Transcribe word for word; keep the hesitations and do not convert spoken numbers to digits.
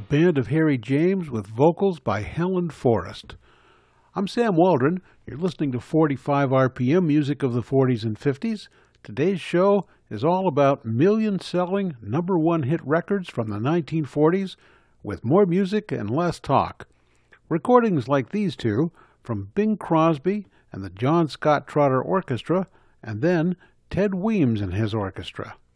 Band of Harry James with vocals by Helen Forrest. I'm Sam Waldron. You're listening to forty-five R P M music of the forties and fifties. Today's show is all about million-selling, number one hit records from the nineteen forties with more music and less talk. Recordings like these two from Bing Crosby and the John Scott Trotter Orchestra, and then Ted Weems and his orchestra.